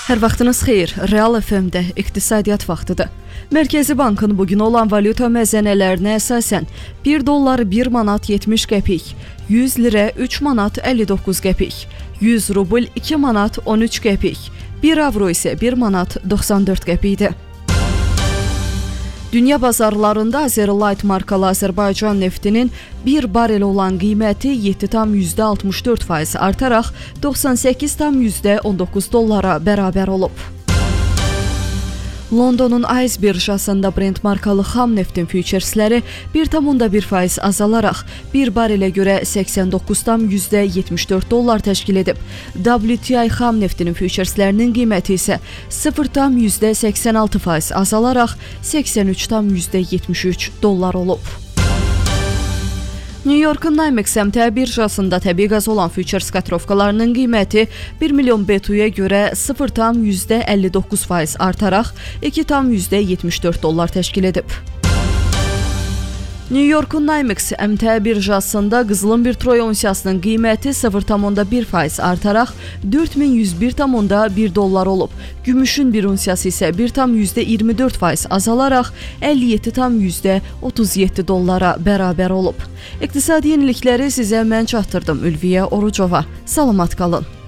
Hər vaxtınız xeyir. Real FM-də iqtisadiyyat vaxtıdır. Mərkəzi Bankın bugün olan valyuta məzənələrinə əsasən 1 dollar 1 manat 70 qəpik, 100 lirə 3 manat 59 qəpik, 100 rubl 2 manat 13 qəpik, 1 avro isə 1 manat 94 qəpikdir. Dünya bazarlarında Azerlight markalı Azərbaycan neftinin 1 barel olan qiyməti 7,64% artaraq 98,19 dollara bərabər olub. Londonun Ayz birjasında Brent markalı xam neftin füçersləri 1,1% azalaraq 1 barelə görə 89,74 dollar təşkil edib. WTI xam neftinin füçerslərinin qiyməti isə 0,86% azalaraq 83,73 dollar olub. New York'un NYMEX əmtia birjasında təbii qaz olan füçers kotirovkalarının qiyməti 1 milyon BTU-ya görə 0,59% artaraq 2,74 dollar təşkil edib. New York'un NYMEX əmtia birjasında qızılın bir troy unsiyasının qiyməti 0,1% artaraq 4101,1 dollar olub. Gümüşün bir unsiyası isə 1,24% azalaraq 57,37 dollara bərabər olub. İqtisadi yenilikləri sizə mən çatdırdım. Ülviyə Orucova. Salamat qalın.